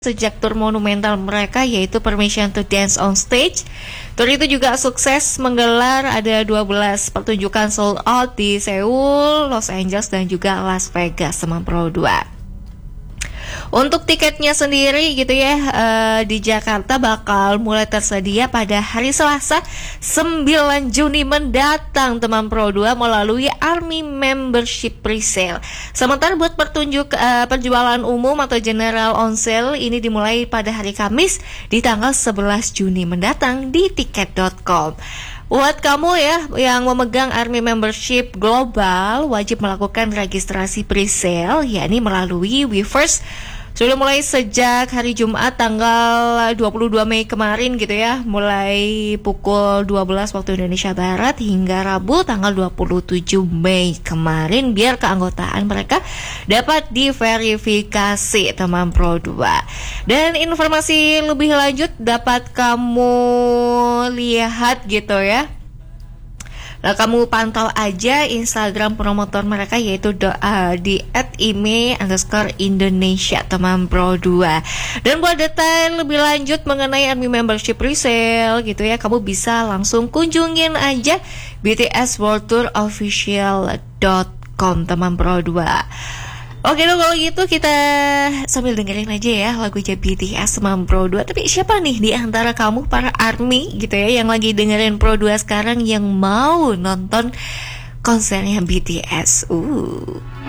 sejak tur monumental mereka yaitu Permission to Dance on Stage. Tur itu juga sukses menggelar ada 12 pertunjukan sold out di Seoul, Los Angeles dan juga Las Vegas sama Pro 2. Untuk tiketnya sendiri gitu ya di Jakarta bakal mulai tersedia pada hari Selasa 9 Juni mendatang teman Pro 2 melalui Army Membership Presale. Sementara buat penjualan umum atau General on Sale ini dimulai pada hari Kamis di tanggal 11 Juni mendatang di tiket.com. Buat kamu ya yang memegang Army Membership Global wajib melakukan registrasi presale yakni melalui Weverse. Sudah mulai sejak hari Jumat tanggal 22 Mei kemarin gitu ya, mulai pukul 12 waktu Indonesia Barat hingga Rabu tanggal 27 Mei kemarin biar keanggotaan mereka dapat diverifikasi teman Pro 2. Dan informasi lebih lanjut dapat kamu lihat gitu ya. Nah, kamu pantau aja Instagram promotor mereka yaitu di @ime_Indonesia teman Pro 2. Dan buat detail lebih lanjut mengenai Army Membership Resale gitu ya, kamu bisa langsung kunjungin aja btsworldtourofficial.com teman Pro 2. Oke dong kalau gitu kita sambil dengerin aja ya lagu BTS teman Pro 2. Tapi siapa nih di antara kamu para ARMY gitu ya yang lagi dengerin Pro 2 sekarang yang mau nonton konsernya BTS?